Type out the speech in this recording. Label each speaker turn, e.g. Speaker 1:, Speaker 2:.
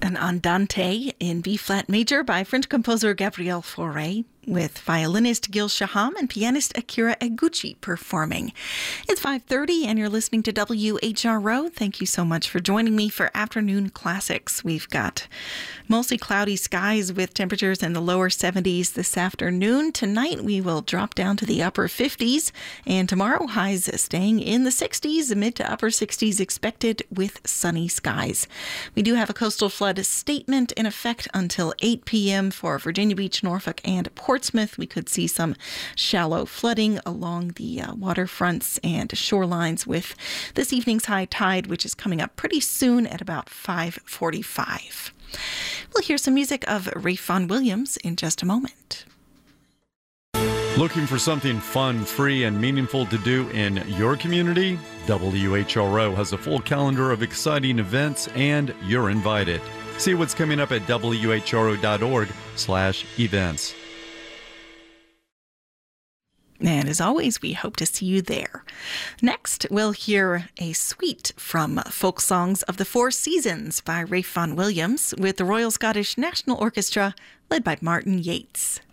Speaker 1: an andante in B-flat major by French composer Gabriel Fauré, with violinist Gil Shaham and pianist Akira Eguchi performing. It's 5:30 and you're listening to WHRO. Thank you so much for joining me for Afternoon Classics. We've got mostly cloudy skies with temperatures in the lower 70s this afternoon. Tonight we will drop down to the upper 50s, and tomorrow highs staying in the 60s, mid to upper 60s expected with sunny skies. We do have a coastal flood statement in effect until 8 p.m. for Virginia Beach, Norfolk, and Portsmouth. We could see some shallow flooding along the waterfronts and shorelines with this evening's high tide, which is coming up pretty soon at about 5:45. We'll hear some music of Ralph Vaughan Williams in just a moment.
Speaker 2: Looking for something fun, free, and meaningful to do in your community? WHRO has a full calendar of exciting events, and you're invited. See what's coming up at whro.org/events.
Speaker 1: And as always, we hope to see you there. Next, we'll hear a suite from Folk Songs of the Four Seasons by Ralph Vaughan Williams with the Royal Scottish National Orchestra led by Martin Yates.